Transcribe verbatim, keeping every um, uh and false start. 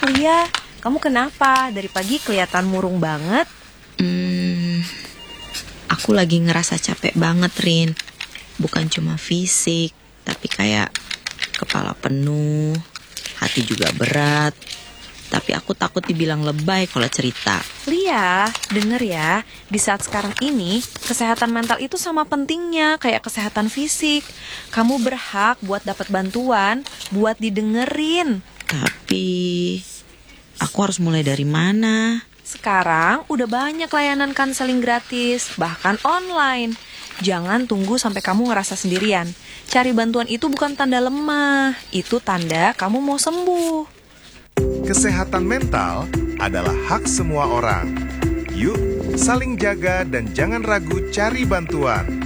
Lia, kamu kenapa? Dari pagi kelihatan murung banget. Hmm, aku lagi ngerasa capek banget, Rin. Bukan cuma fisik, tapi kayak kepala penuh, hati juga berat. Tapi aku takut dibilang lebay kalau cerita. Lia, denger ya, di saat sekarang ini, kesehatan mental itu sama pentingnya kayak kesehatan fisik. Kamu berhak buat dapat bantuan, buat didengerin. Tapi aku harus mulai dari mana? Sekarang udah banyak layanan konseling gratis, bahkan online. Jangan tunggu sampai kamu ngerasa sendirian. Cari bantuan itu bukan tanda lemah, itu tanda kamu mau sembuh. Kesehatan mental adalah hak semua orang. Yuk, saling jaga dan jangan ragu cari bantuan.